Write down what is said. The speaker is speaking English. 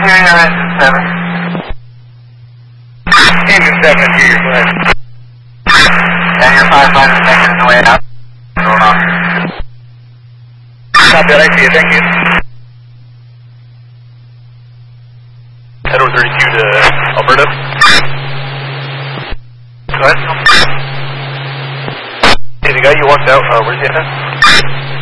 Engine 7, hear your flag. Hangar 5 Fighter taking the way out. Going on. Copy that, I see you, thank you. Edward 32 to Alberta. Go ahead. Hey, the guy you walked out, where's he at?